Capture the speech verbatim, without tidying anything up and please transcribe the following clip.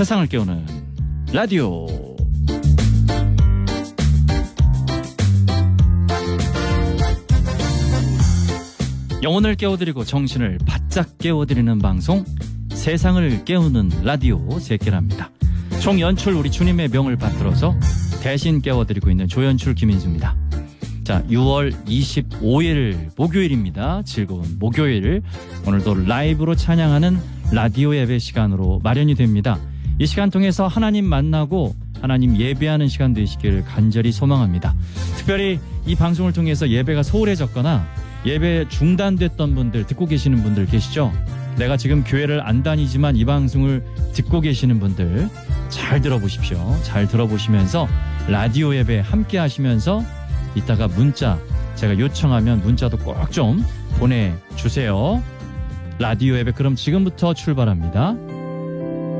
세상을 깨우는 라디오. 영혼을 깨워드리고 정신을 바짝 깨워드리는 방송, 세상을 깨우는 라디오 세끼랍니다. 총연출 우리 주님의 명을 받들어서 대신 깨워드리고 있는 조연출 김인수입니다. 자, 유월 이십오일 목요일입니다. 즐거운 목요일. 오늘도 라이브로 찬양하는 라디오 예배 시간으로 마련이 됩니다. 이 시간 통해서 하나님 만나고 하나님 예배하는 시간 되시길 간절히 소망합니다. 특별히 이 방송을 통해서 예배가 소홀해졌거나 예배 중단됐던 분들, 듣고 계시는 분들 계시죠? 내가 지금 교회를 안 다니지만 이 방송을 듣고 계시는 분들 잘 들어보십시오. 잘 들어보시면서 라디오 예배 함께 하시면서 이따가 문자, 제가 요청하면 문자도 꼭 좀 보내주세요. 라디오 예배 그럼 지금부터 출발합니다.